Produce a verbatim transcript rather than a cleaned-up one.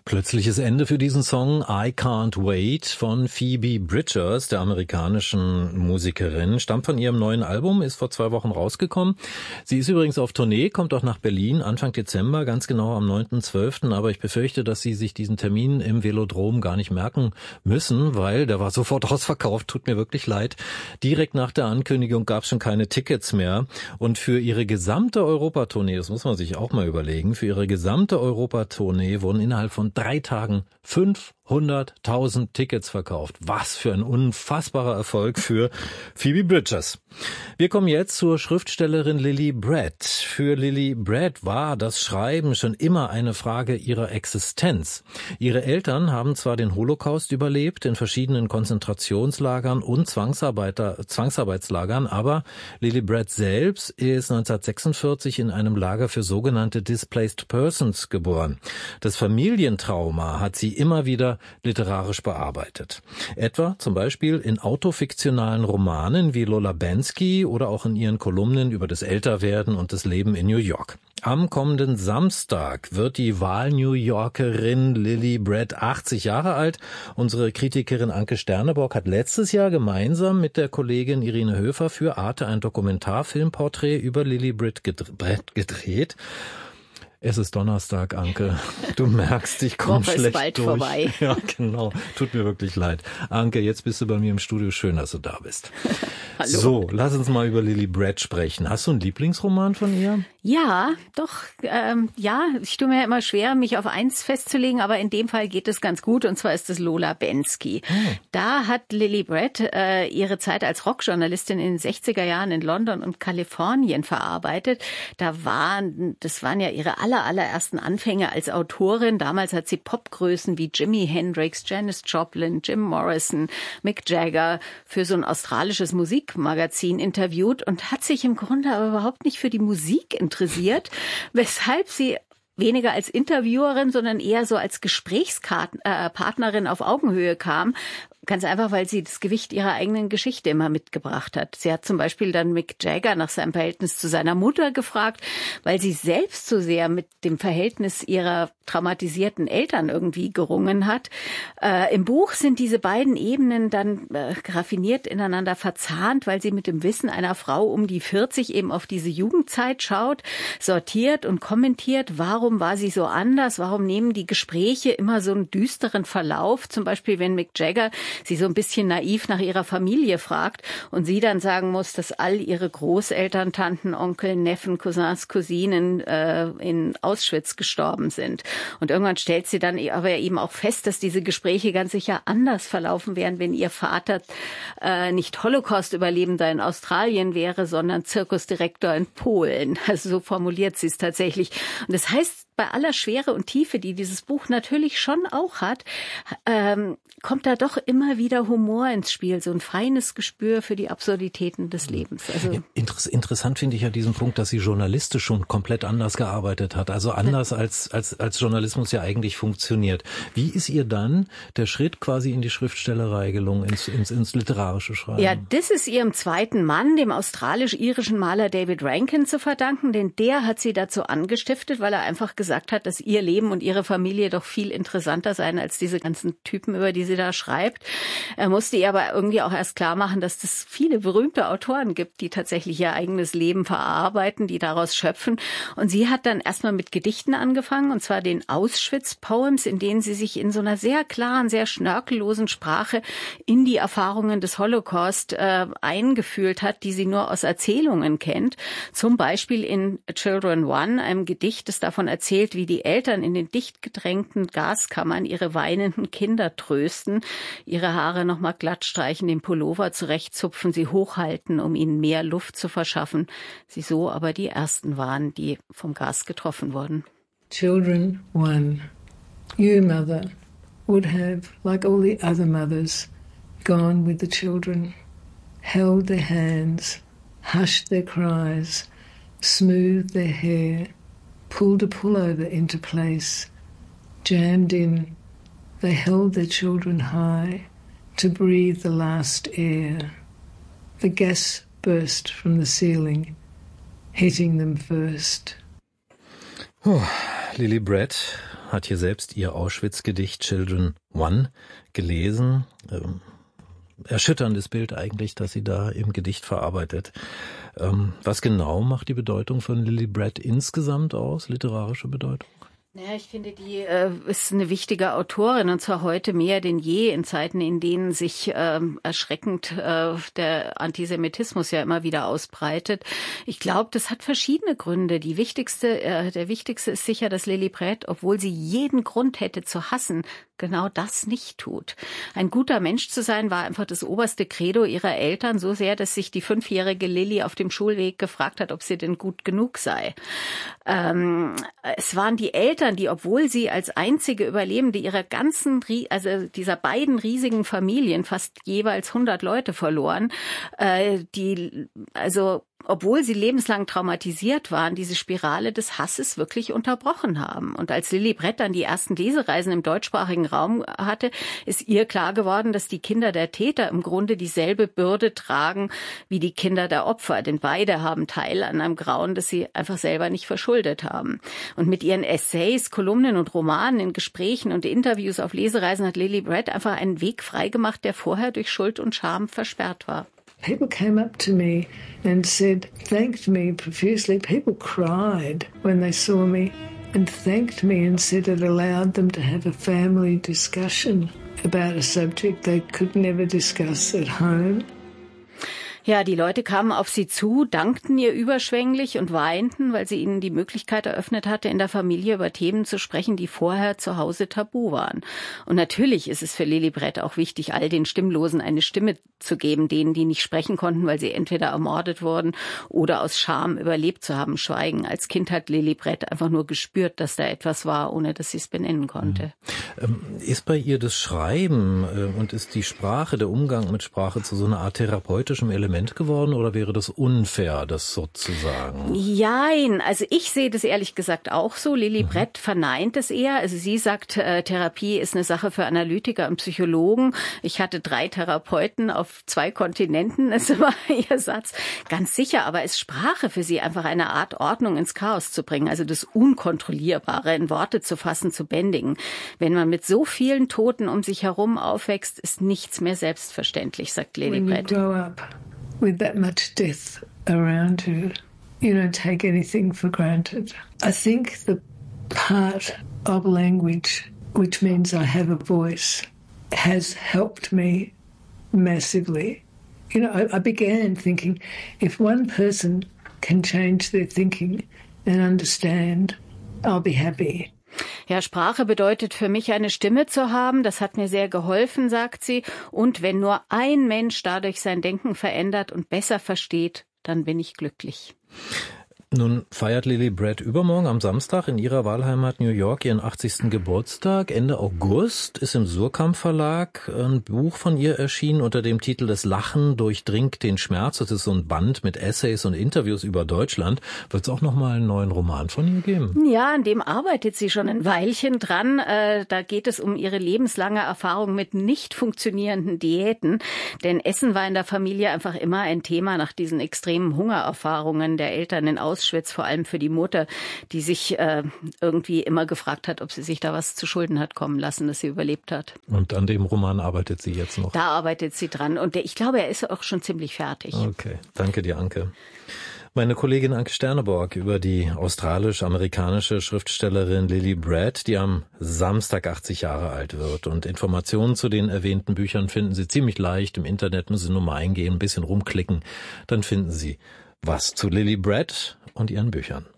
Plötzliches Ende für diesen Song I Can't Wait von Phoebe Bridgers, der amerikanischen Musikerin. Stammt von ihrem neuen Album, ist vor zwei Wochen rausgekommen. Sie ist übrigens auf Tournee, kommt auch nach Berlin Anfang Dezember, ganz genau am neunten zwölften Aber ich befürchte, dass Sie sich diesen Termin im Velodrom gar nicht merken müssen, weil der war sofort ausverkauft. Tut mir wirklich leid. Direkt nach der Ankündigung gab es schon keine Tickets mehr. Und für ihre gesamte Europatournee, das muss man sich auch mal überlegen, für ihre gesamte Europatournee wurden innerhalb von drei Tagen fünfhunderttausend Tickets verkauft. Was für ein unfassbarer Erfolg für Phoebe Bridgers. Wir kommen jetzt zur Schriftstellerin Lily Brett. Für Lily Brett war das Schreiben schon immer eine Frage ihrer Existenz. Ihre Eltern haben zwar den Holocaust überlebt, in verschiedenen Konzentrationslagern und Zwangsarbeiter, Zwangsarbeitslagern, aber Lily Brett selbst ist neunzehnhundertsechsundvierzig in einem Lager für sogenannte Displaced Persons geboren. Das Familientrauma hat sie immer wieder literarisch bearbeitet. Etwa zum Beispiel in autofiktionalen Romanen wie Lola Bensky oder auch in ihren Kolumnen über das Älterwerden und das Leben in New York. Am kommenden Samstag wird die Wahl-New Yorkerin Lily Brett achtzig Jahre alt. Unsere Kritikerin Anke Sterneborg hat letztes Jahr gemeinsam mit der Kollegin Irene Höfer für Arte ein Dokumentarfilmporträt über Lily Brett gedreht. Es ist Donnerstag, Anke. Du merkst, ich komme schlecht ist bald durch. Vorbei. Ja, genau. Tut mir wirklich leid. Anke, jetzt bist du bei mir im Studio. Schön, dass du da bist. Hallo. So, lass uns mal über Lily Brett sprechen. Hast du einen Lieblingsroman von ihr? Ja, doch. Ähm, ja, ich tue mir ja immer schwer, mich auf eins festzulegen, aber in dem Fall geht es ganz gut, und zwar ist es Lola Bensky. Oh. Da hat Lily Brett äh, ihre Zeit als Rockjournalistin in den sechziger Jahren in London und Kalifornien verarbeitet. Da waren, das waren ja ihre aller, allerersten Anfänge als Autorin. Damals hat sie Popgrößen wie Jimi Hendrix, Janis Joplin, Jim Morrison, Mick Jagger für so ein australisches Musikmagazin interviewt und hat sich im Grunde aber überhaupt nicht für die Musik interessiert, weshalb sie weniger als Interviewerin, sondern eher so als Gesprächspartnerin auf Augenhöhe kam. Ganz einfach, weil sie das Gewicht ihrer eigenen Geschichte immer mitgebracht hat. Sie hat zum Beispiel dann Mick Jagger nach seinem Verhältnis zu seiner Mutter gefragt, weil sie selbst so sehr mit dem Verhältnis ihrer traumatisierten Eltern irgendwie gerungen hat. Äh, im Buch sind diese beiden Ebenen dann äh, raffiniert ineinander verzahnt, weil sie mit dem Wissen einer Frau um die vierzig eben auf diese Jugendzeit schaut, sortiert und kommentiert, warum war sie so anders, warum nehmen die Gespräche immer so einen düsteren Verlauf, zum Beispiel wenn Mick Jagger sie so ein bisschen naiv nach ihrer Familie fragt und sie dann sagen muss, dass all ihre Großeltern, Tanten, Onkel, Neffen, Cousins, Cousinen äh, in Auschwitz gestorben sind. Und irgendwann stellt sie dann aber eben auch fest, dass diese Gespräche ganz sicher anders verlaufen wären, wenn ihr Vater äh, nicht Holocaust-Überlebender in Australien wäre, sondern Zirkusdirektor in Polen. Also so formuliert sie es tatsächlich. Und das heißt, bei aller Schwere und Tiefe, die dieses Buch natürlich schon auch hat, ähm, kommt da doch immer wieder Humor ins Spiel, so ein feines Gespür für die Absurditäten des Lebens. Also Interess- interessant finde ich ja diesen Punkt, dass sie journalistisch schon komplett anders gearbeitet hat, also anders als als als Journalismus ja eigentlich funktioniert. Wie ist ihr dann der Schritt quasi in die Schriftstellerei gelungen, ins, ins, ins literarische Schreiben? Ja, das ist ihrem zweiten Mann, dem australisch-irischen Maler David Rankin, zu verdanken, denn der hat sie dazu angestiftet, weil er einfach gesagt gesagt hat, dass ihr Leben und ihre Familie doch viel interessanter seien als diese ganzen Typen, über die sie da schreibt. Er musste ihr aber irgendwie auch erst klar machen, dass es viele berühmte Autoren gibt, die tatsächlich ihr eigenes Leben verarbeiten, die daraus schöpfen. Und sie hat dann erstmal mit Gedichten angefangen, und zwar den Auschwitz-Poems, in denen sie sich in so einer sehr klaren, sehr schnörkellosen Sprache in die Erfahrungen des Holocaust äh, eingefühlt hat, die sie nur aus Erzählungen kennt. Zum Beispiel in Children One, einem Gedicht, das davon erzählt, wie die Eltern in den dicht gedrängten Gaskammern ihre weinenden Kinder trösten, ihre Haare nochmal glatt streichen, den Pullover zurechtzupfen, sie hochhalten, um ihnen mehr Luft zu verschaffen. Sie so aber die Ersten waren, die vom Gas getroffen wurden. Children One. You, mother, would have, like all the other mothers, gone with the children, held their hands, hushed their cries, smoothed their hair, pulled a pullover into place, jammed in. They held their children high to breathe the last air. The gas burst from the ceiling, hitting them first. Oh, Lily Brett hat hier selbst ihr Auschwitz-Gedicht Children One gelesen. Ähm, erschütterndes Bild eigentlich, das sie da im Gedicht verarbeitet. Ähm, was genau macht die Bedeutung von Lily Brett insgesamt aus, literarische Bedeutung? Ja, ich finde, die äh, ist eine wichtige Autorin, und zwar heute mehr denn je in Zeiten, in denen sich äh, erschreckend äh, der Antisemitismus ja immer wieder ausbreitet. Ich glaube, das hat verschiedene Gründe. Die wichtigste, äh, der wichtigste ist sicher, dass Lily Brett, obwohl sie jeden Grund hätte zu hassen, genau das nicht tut. Ein guter Mensch zu sein war einfach das oberste Credo ihrer Eltern, so sehr, dass sich die fünfjährige Lily auf dem Schulweg gefragt hat, ob sie denn gut genug sei. Ähm, es waren die Eltern, die, obwohl sie als einzige Überlebende ihrer ganzen, also dieser beiden riesigen Familien fast jeweils hundert Leute verloren, äh, die, also obwohl sie lebenslang traumatisiert waren, diese Spirale des Hasses wirklich unterbrochen haben. Und als Lily Brett dann die ersten Lesereisen im deutschsprachigen Raum hatte, ist ihr klar geworden, dass die Kinder der Täter im Grunde dieselbe Bürde tragen wie die Kinder der Opfer. Denn beide haben Teil an einem Grauen, das sie einfach selber nicht verschuldet haben. Und mit ihren Essays, Kolumnen und Romanen in Gesprächen und Interviews auf Lesereisen hat Lily Brett einfach einen Weg freigemacht, der vorher durch Schuld und Scham versperrt war. People came up to me and said, thanked me profusely. People cried when they saw me and thanked me and said it allowed them to have a family discussion about a subject they could never discuss at home. Ja, die Leute kamen auf sie zu, dankten ihr überschwänglich und weinten, weil sie ihnen die Möglichkeit eröffnet hatte, in der Familie über Themen zu sprechen, die vorher zu Hause tabu waren. Und natürlich ist es für Lily Brett auch wichtig, all den Stimmlosen eine Stimme zu geben, denen, die nicht sprechen konnten, weil sie entweder ermordet wurden oder aus Scham überlebt zu haben, schweigen. Als Kind hat Lily Brett einfach nur gespürt, dass da etwas war, ohne dass sie es benennen konnte. Mhm. Ist bei ihr das Schreiben und ist die Sprache, der Umgang mit Sprache zu so einer Art therapeutischem Element geworden, oder wäre das unfair, das sozusagen? Jein, also ich sehe das ehrlich gesagt auch so. Lily mhm. Brett verneint es eher. Also sie sagt, äh, Therapie ist eine Sache für Analytiker und Psychologen. Ich hatte drei Therapeuten auf zwei Kontinenten, ist war ihr Satz. Ganz sicher, aber ist Sprache für sie einfach eine Art Ordnung ins Chaos zu bringen, also das Unkontrollierbare in Worte zu fassen, zu bändigen. Wenn man mit so vielen Toten um sich herum aufwächst, ist nichts mehr selbstverständlich, sagt Lily Brett. With that much death around you, you don't take anything for granted. I think the part of language, which means I have a voice, has helped me massively. You know, I, I began thinking, if one person can change their thinking and understand, I'll be happy. Ja, Sprache bedeutet für mich, eine Stimme zu haben. Das hat mir sehr geholfen, sagt sie. Und wenn nur ein Mensch dadurch sein Denken verändert und besser versteht, dann bin ich glücklich. Nun feiert Lily Brett übermorgen am Samstag in ihrer Wahlheimat New York ihren achtzigsten Geburtstag. Ende August ist im Surkamp Verlag ein Buch von ihr erschienen unter dem Titel Das Lachen durchdringt den Schmerz. Das ist so ein Band mit Essays und Interviews über Deutschland. Wird es auch noch mal einen neuen Roman von ihr geben? Ja, an dem arbeitet sie schon ein Weilchen dran. Äh, da geht es um ihre lebenslange Erfahrung mit nicht funktionierenden Diäten. Denn Essen war in der Familie einfach immer ein Thema nach diesen extremen Hungererfahrungen der Eltern in Auschwitz. Auschwitz, vor allem für die Mutter, die sich äh, irgendwie immer gefragt hat, ob sie sich da was zu Schulden hat kommen lassen, dass sie überlebt hat. Und an dem Roman arbeitet sie jetzt noch? Da arbeitet sie dran und der, ich glaube, er ist auch schon ziemlich fertig. Okay, danke dir, Anke. Meine Kollegin Anke Sterneborg über die australisch-amerikanische Schriftstellerin Lily Brett, die am Samstag achtzig Jahre alt wird. Und Informationen zu den erwähnten Büchern finden Sie ziemlich leicht im Internet. Müssen Sie nur mal eingehen, ein bisschen rumklicken, dann finden Sie was zu Lily Brett und ihren Büchern.